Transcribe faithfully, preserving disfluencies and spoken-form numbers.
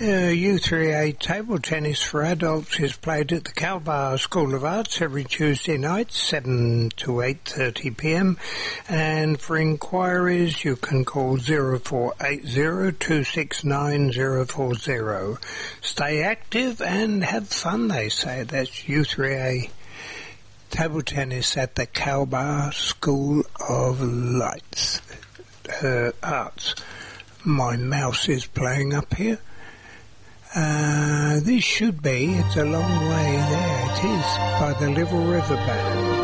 Uh, U three A table tennis for adults is played at the Calbar School of Arts every Tuesday night, seven to eight thirty p m. And for inquiries, you can call zero four eight zero two six nine zero four zero. Stay active and have fun, they say. That's U three A table tennis at the Calbar School of Lights, uh, Arts. My mouse is playing up here. Uh, this should be, it's a long way there, it is, by the Little River Band.